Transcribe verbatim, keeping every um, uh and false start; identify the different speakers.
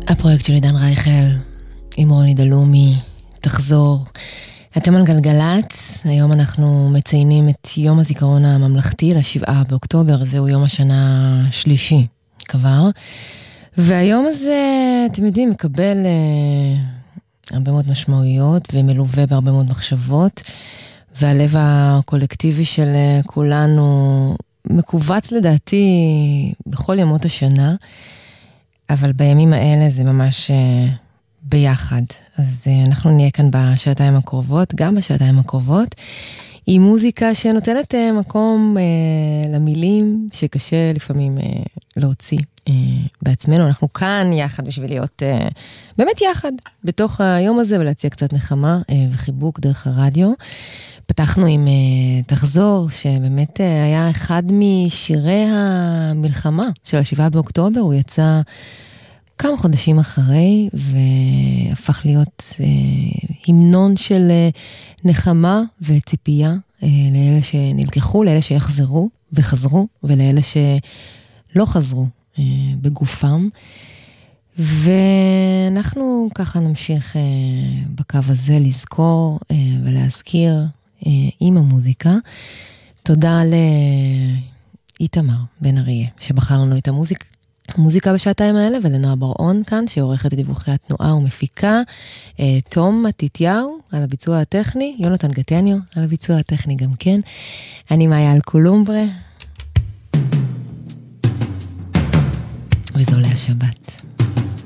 Speaker 1: הפרויקט של עידן רייכל עם רוני דלומי, תחזור. אתם על גלגלץ, היום אנחנו מציינים את יום הזיכרון הממלכתי לשבעה באוקטובר, זהו יום השנה השלישי כבר. והיום הזה, אתם יודעים, מקבל אה, הרבה מאוד משמעויות ומלווה בהרבה מאוד מחשבות, והלב הקולקטיבי של כולנו מקובץ לדעתי בכל ימות השנה, אבל בימים האלה זה ממש uh, ביחד. אז uh, אנחנו נהיה כאן בשעתיים הקרובות, גם בשעתיים הקרובות, עם מוזיקה שנותנת uh, מקום uh, למילים שקשה לפעמים uh, להוציא uh, בעצמנו. אנחנו כאן יחד בשביל להיות uh, באמת יחד בתוך היום הזה, ולהציע קצת נחמה uh, וחיבוק דרך הרדיו. פתחנו עם uh, תחזור, שבאמת uh, היה אחד משירי המלחמה של השבעה באוקטובר, הוא יצא כמה חודשים אחרי, והפך להיות uh, המנון של uh, נחמה וציפייה uh, לאלה שנלקחו, לאלה שיחזרו וחזרו, ולאלה שלא חזרו uh, בגופם. ואנחנו ככה נמשיך uh, בקו הזה לזכור uh, ולהזכיר, עם המוזיקה. תודה לאיתמר בן אריה שבחר לנו את המוזיקה המוזיקה בשעתיים האלה, ולנועה בר-און כאן שעורכת את דיווחי התנועה ומפיקה, תום מתתיהו על הביצוע הטכני, יונתן גטניו על הביצוע הטכני גם כן. אני מאיה אלקולומברה, וזו עולה השבת.